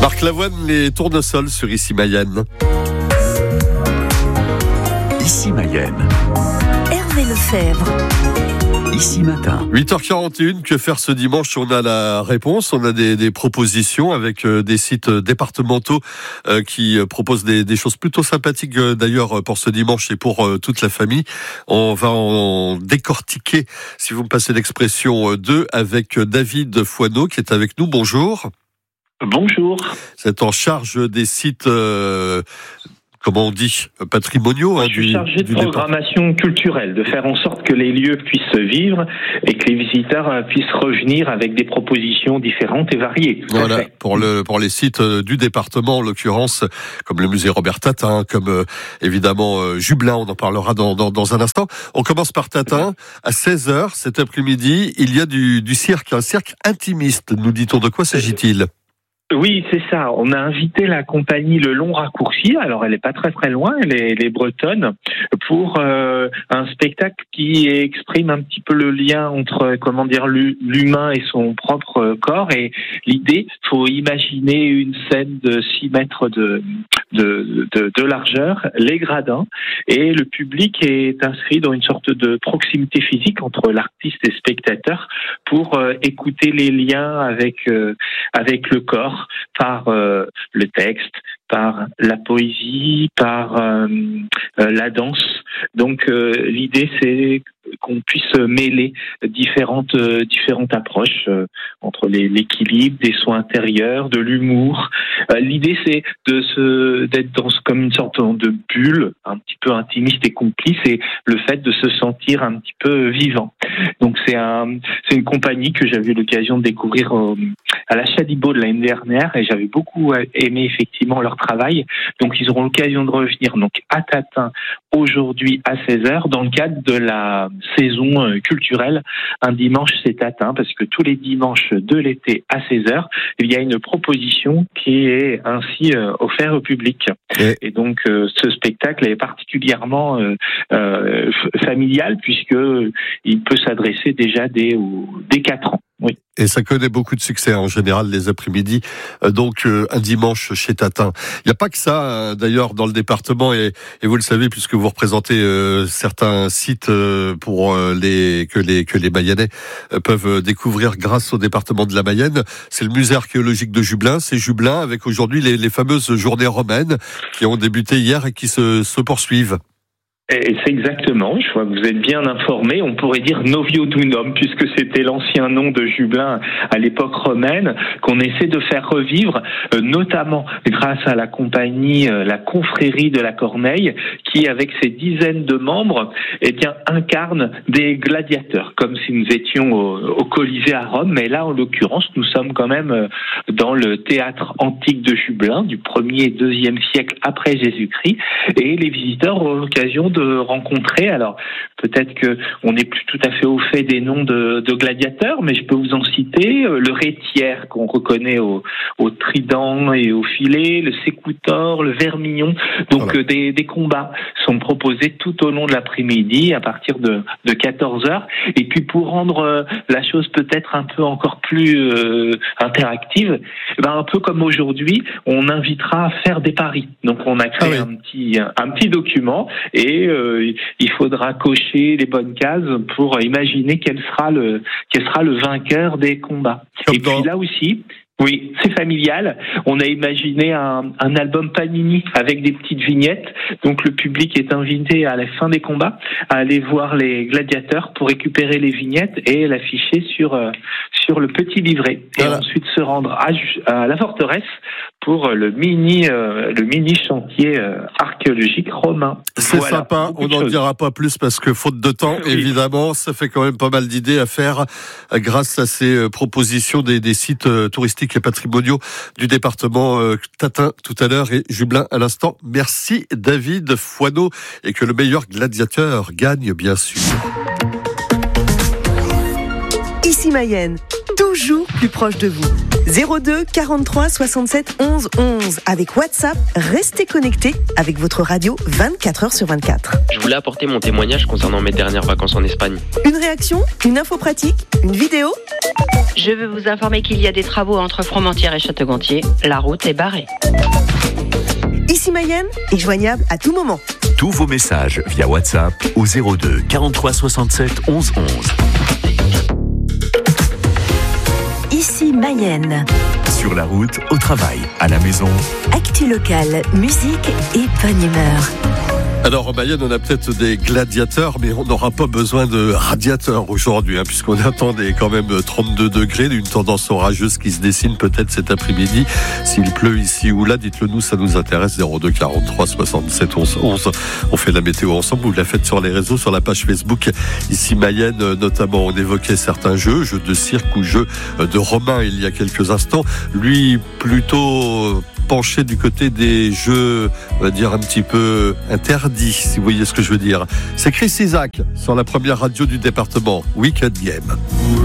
Marc Lavoine, les tournesols sur Ici Mayenne. Ici Mayenne. Hervé Lefebvre. Ici Matin. 8h41, que faire ce dimanche? On a la réponse, on a des propositions avec des sites départementaux qui proposent des choses plutôt sympathiques d'ailleurs pour ce dimanche et pour toute la famille. On va en décortiquer, si vous me passez l'expression, deux avec David Foineau qui est avec nous. Bonjour. Bonjour. Vous êtes en charge des sites... comment on dit, patrimoniaux. Je suis chargé de programmation culturelle, de faire en sorte que les lieux puissent vivre et que les visiteurs puissent revenir avec des propositions différentes et variées. Voilà, pour les sites du département, en l'occurrence, comme le musée Robert Tatin, comme évidemment Jublain, on en parlera dans un instant. On commence par Tatin. À 16h cet après-midi, il y a du cirque, un cirque intimiste, nous dit-on. De quoi s'agit-il ? Oui, c'est ça. On a invité la compagnie Le Long Raccourci. Alors, elle n'est pas très loin, elle est bretonne, pour un spectacle qui exprime un petit peu le lien entre, l'humain et son propre corps. Et l'idée, faut imaginer une scène de 6 mètres de largeur, les gradins, et le public est inscrit dans une sorte de proximité physique entre l'artiste et le spectateur pour écouter les liens avec le corps, par le texte, par la poésie, par la danse. Donc l'idée, c'est qu'on puisse mêler différentes approches entre l'équilibre, des soins intérieurs, de l'humour. L'idée, c'est d'être comme une sorte de bulle, un petit peu intimiste et complice, et le fait de se sentir un petit peu vivant. Donc c'est une compagnie que j'avais eu l'occasion de découvrir à la Chadibo de l'année dernière, et j'avais beaucoup aimé effectivement leur travail. Donc ils auront l'occasion de revenir donc à Tatin aujourd'hui à 16h dans le cadre de la saison culturelle. Un dimanche, c'est Tatin, parce que tous les dimanches de l'été à 16h, il y a une proposition qui est ainsi offerte au public. Et donc ce spectacle est particulièrement familial, puisque il peut s'adresser déjà dès 4 ans. Oui. Et ça connaît beaucoup de succès en général les après-midi, donc un dimanche chez Tatin. Il n'y a pas que ça d'ailleurs dans le département, et vous le savez puisque vous représentez certains sites pour que les Mayennais peuvent découvrir grâce au département de la Mayenne. C'est le musée archéologique de Jublain, c'est Jublain avec aujourd'hui les fameuses journées romaines qui ont débuté hier et qui se poursuivent. Et c'est exactement, je vois que vous êtes bien informé, on pourrait dire Novio Dunum, puisque c'était l'ancien nom de Jublain à l'époque romaine, qu'on essaie de faire revivre, notamment grâce à la compagnie, la confrérie de la Corneille, qui avec ses dizaines de membres, incarne des gladiateurs, comme si nous étions au Colisée à Rome, mais là en l'occurrence nous sommes quand même dans le théâtre antique de Jublain, du 1er et 2e siècle après Jésus-Christ, et les visiteurs ont l'occasion de rencontrer, alors peut-être que on n'est plus tout à fait au fait des noms de gladiateurs, mais je peux vous en citer, le rétiaire qu'on reconnaît au trident et au filet, le sécoutor, le vermillon, donc voilà. Des combats sont proposés tout au long de l'après-midi à partir de 14h, et puis pour rendre la chose peut-être un peu encore plus interactive, un peu comme aujourd'hui, on invitera à faire des paris. Donc on a créé un petit document, et il faudra cocher les bonnes cases pour imaginer quel sera le vainqueur des combats. Et puis là aussi, oui, c'est familial. On a imaginé un album Panini avec des petites vignettes. Donc le public est invité à la fin des combats à aller voir les gladiateurs pour récupérer les vignettes et l'afficher sur le petit livret. Et ensuite se rendre à la forteresse pour le mini chantier archéologique romain. C'est sympa, on n'en dira pas plus parce que faute de temps, évidemment, ça fait quand même pas mal d'idées à faire grâce à ces propositions des sites touristiques et patrimoniaux du département. Tatin tout à l'heure et Jublain à l'instant. Merci David Foineau, et que le meilleur gladiateur gagne bien sûr. Ici Mayenne, toujours plus proche de vous. 02 43 67 11 11. Avec WhatsApp, restez connectés avec votre radio 24 heures sur 24. Je voulais apporter mon témoignage concernant mes dernières vacances en Espagne. Une réaction, une info pratique, une vidéo. Je veux vous informer qu'il y a des travaux entre Fromentieres et Château-Gontier. La route est barrée. Ici Mayenne est joignable à tout moment. Tous vos messages via WhatsApp au 02 43 67 11 11. Ici Mayenne. Sur la route, au travail, à la maison. Actu locale, musique et bonne humeur. Alors en Mayenne, on a peut-être des gladiateurs, mais on n'aura pas besoin de radiateurs aujourd'hui, puisqu'on attend quand même 32 degrés, d'une tendance orageuse qui se dessine peut-être cet après-midi. S'il pleut ici ou là, dites-le nous, ça nous intéresse. 02 43 67 11 11. On fait la météo ensemble, vous la faites sur les réseaux, sur la page Facebook. Ici Mayenne, notamment, on évoquait certains jeux de cirque ou jeux de Romain il y a quelques instants. Lui, plutôt penché du côté des jeux, on va dire un petit peu interdits, si vous voyez ce que je veux dire. C'est Chris Isaak sur la première radio du département, Weekend Game.